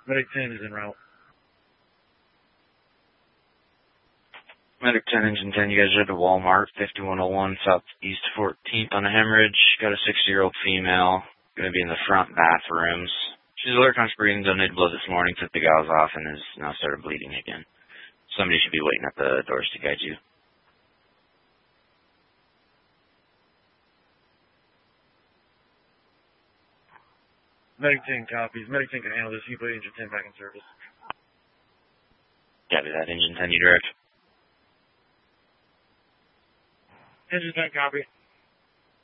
Medic 10 is en route. Medic 10, Engine 10, you guys are at the Walmart, 5101 Southeast 14th on a hemorrhage. Got a 60-year-old female, going to be in the front bathrooms. She's alert on screen, donated blood this morning, took the gauze off, and has now started bleeding again. Somebody should be waiting at the doors to guide you. Medic 10 copies. Medic 10 can handle this. You put Engine 10 back in service. Copy that, Engine 10, you direct. Engine 10 copy.